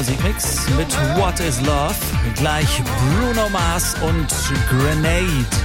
Musikmix mit What is Love, gleich Bruno Mars und Grenade.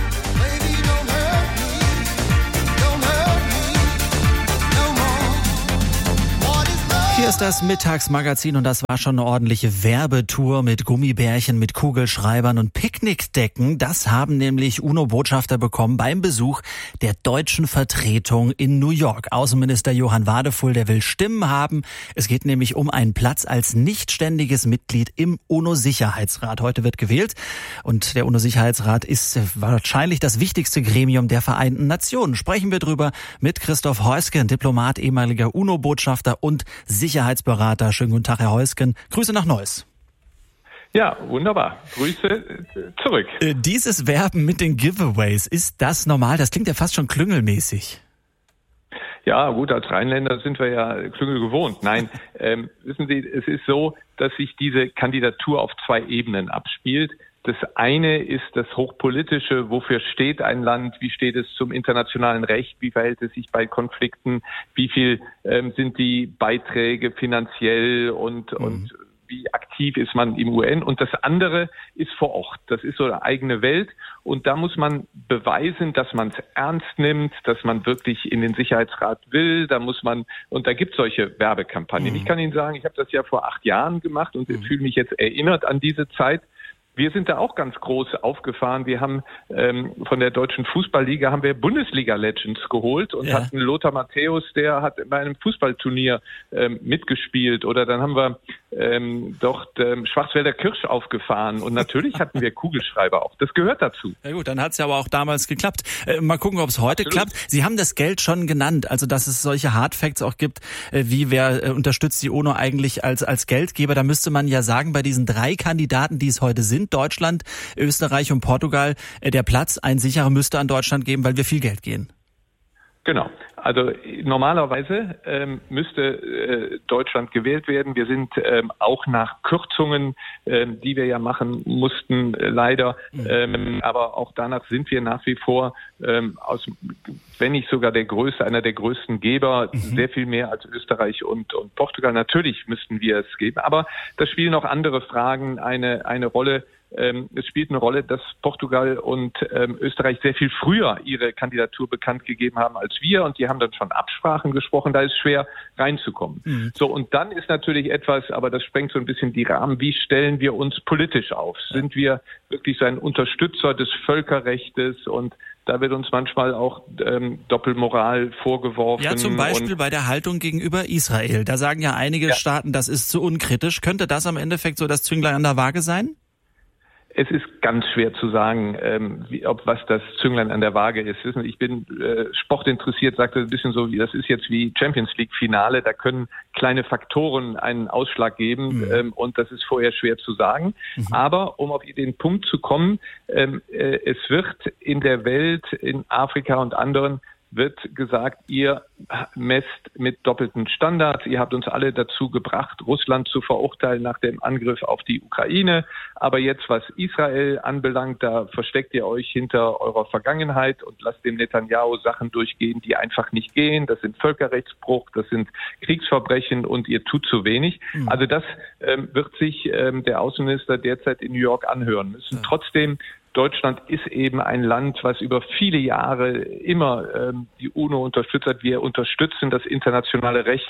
Hier ist das Mittagsmagazin und das war schon eine ordentliche Werbetour mit Gummibärchen, mit Kugelschreibern und Picknickdecken. Das haben nämlich UNO-Botschafter bekommen beim Besuch der deutschen Vertretung in New York. Außenminister Johann Wadefull, der will Stimmen haben. Es geht nämlich um einen Platz als nichtständiges Mitglied im UNO-Sicherheitsrat. Heute wird gewählt und der UNO-Sicherheitsrat ist wahrscheinlich das wichtigste Gremium der Vereinten Nationen. Sprechen wir drüber mit Christoph Heusgen, Diplomat, ehemaliger UNO-Botschafter und Sicherheitsberater. Schönen guten Tag, Herr Heusgen. Grüße nach Neuss. Ja, wunderbar. Grüße zurück. Dieses Werben mit den Giveaways, ist das normal? Das klingt ja fast schon klüngelmäßig. Ja, gut, als Rheinländer sind wir ja Klüngel gewohnt. Nein, wissen Sie, es ist so, dass sich diese Kandidatur auf zwei Ebenen abspielt. Das eine ist das Hochpolitische, wofür steht ein Land, wie steht es zum internationalen Recht, wie verhält es sich bei Konflikten, wie viel sind die Beiträge finanziell und wie aktiv ist man im UN. Und das andere ist vor Ort, das ist so eine eigene Welt und da muss man beweisen, dass man es ernst nimmt, dass man wirklich in den Sicherheitsrat will, da muss man, und da gibt es solche Werbekampagnen. Ich kann Ihnen sagen, ich habe das ja vor 8 Jahren gemacht und fühle mich jetzt erinnert an diese Zeit. Wir sind da auch ganz groß aufgefahren. Wir haben von der Deutschen Fußballliga haben wir Bundesliga-Legends geholt und hatten Lothar Matthäus, der hat bei einem Fußballturnier mitgespielt. Oder dann haben wir dort Schwarzwälder Kirsch aufgefahren. Und natürlich hatten wir Kugelschreiber auch. Das gehört dazu. Ja gut, dann hat es ja aber auch damals geklappt. Mal gucken, ob es heute klappt. Sie haben das Geld schon genannt, also dass es solche Hardfacts auch gibt, wie wer unterstützt die UNO eigentlich als Geldgeber. Da müsste man ja sagen, bei diesen 3 Kandidaten, die es heute sind, Deutschland, Österreich und Portugal, der Platz, ein sicherer, müsste an Deutschland geben, weil wir viel Geld gehen. Genau. Also normalerweise müsste Deutschland gewählt werden. Wir sind auch nach Kürzungen, die wir ja machen mussten, leider. Aber auch danach sind wir nach wie vor, wenn nicht sogar einer der größten Geber, sehr viel mehr als Österreich und Portugal. Natürlich müssten wir es geben. Aber da spielen auch andere Fragen eine Rolle. Es spielt eine Rolle, dass Portugal und Österreich sehr viel früher ihre Kandidatur bekannt gegeben haben als wir und die haben dann schon Absprachen gesprochen, da ist schwer reinzukommen. So, und dann ist natürlich etwas, aber das sprengt so ein bisschen die Rahmen, wie stellen wir uns politisch auf? Sind wir wirklich so ein Unterstützer des Völkerrechtes und da wird uns manchmal auch Doppelmoral vorgeworfen. Ja, zum Beispiel bei der Haltung gegenüber Israel. Da sagen ja einige Staaten, das ist zu unkritisch. Könnte das am Endeffekt so das Zünglein an der Waage sein? Es ist ganz schwer zu sagen, was das Zünglein an der Waage ist. Wissen Sie, ich bin sportinteressiert, sagte ein bisschen so, das ist jetzt wie Champions League Finale, da können kleine Faktoren einen Ausschlag geben und das ist vorher schwer zu sagen. Aber um auf den Punkt zu kommen, es wird in der Welt, in Afrika und anderen, wird gesagt, ihr messt mit doppelten Standards. Ihr habt uns alle dazu gebracht, Russland zu verurteilen nach dem Angriff auf die Ukraine. Aber jetzt, was Israel anbelangt, da versteckt ihr euch hinter eurer Vergangenheit und lasst dem Netanyahu Sachen durchgehen, die einfach nicht gehen. Das sind Völkerrechtsbruch, das sind Kriegsverbrechen und ihr tut zu wenig. Also das wird sich der Außenminister derzeit in New York anhören müssen. Trotzdem, Deutschland ist eben ein Land, was über viele Jahre immer die UNO unterstützt hat. Wir unterstützen das internationale Recht.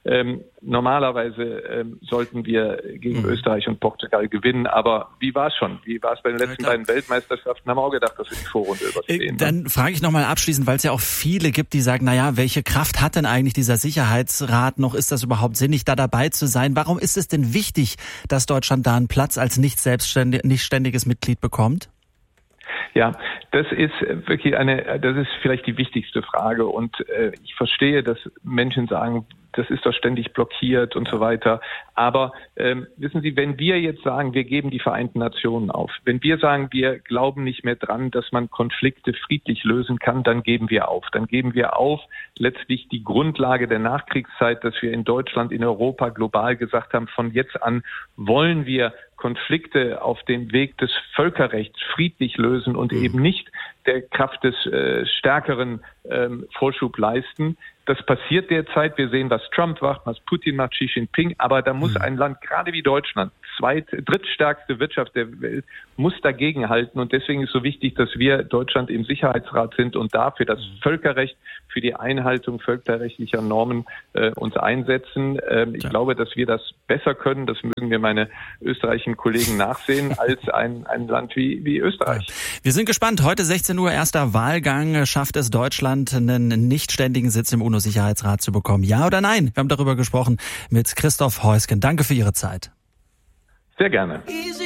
Normalerweise sollten wir gegen Österreich und Portugal gewinnen. Aber wie war es schon? Wie war es bei den letzten beiden Weltmeisterschaften? Haben wir auch gedacht, dass wir die Vorrunde überstehen. Dann frage ich nochmal abschließend, weil es ja auch viele gibt, die sagen, naja, welche Kraft hat denn eigentlich dieser Sicherheitsrat noch? Ist das überhaupt sinnig, da dabei zu sein? Warum ist es denn wichtig, dass Deutschland da einen Platz als nicht ständiges Mitglied bekommt? Ja, das ist wirklich das ist vielleicht die wichtigste Frage und ich verstehe, dass Menschen sagen, das ist doch ständig blockiert und so weiter. Aber wissen Sie, wenn wir jetzt sagen, wir geben die Vereinten Nationen auf, wenn wir sagen, wir glauben nicht mehr dran, dass man Konflikte friedlich lösen kann, dann geben wir auf. Dann geben wir auf letztlich die Grundlage der Nachkriegszeit, dass wir in Deutschland, in Europa global gesagt haben, von jetzt an wollen wir Konflikte auf dem Weg des Völkerrechts friedlich lösen und eben nicht der Kraft des Stärkeren Vorschub leisten. Das passiert derzeit. Wir sehen, was Trump macht, was Putin macht, Xi Jinping. Aber da muss ein Land, gerade wie Deutschland, drittstärkste Wirtschaft der Welt, muss dagegenhalten. Und deswegen ist so wichtig, dass wir Deutschland im Sicherheitsrat sind und dafür das Völkerrecht, für die Einhaltung völkerrechtlicher Normen uns einsetzen. Ich glaube, dass wir das besser können. Das mögen mir meine österreichischen Kollegen nachsehen, als ein Land wie Österreich. Wir sind gespannt. Heute 16 Uhr erster Wahlgang. Schafft es Deutschland, einen nicht ständigen Sitz im UNO-Sicherheitsrat zu bekommen? Ja oder nein? Wir haben darüber gesprochen mit Christoph Heusgen. Danke für Ihre Zeit. Sehr gerne.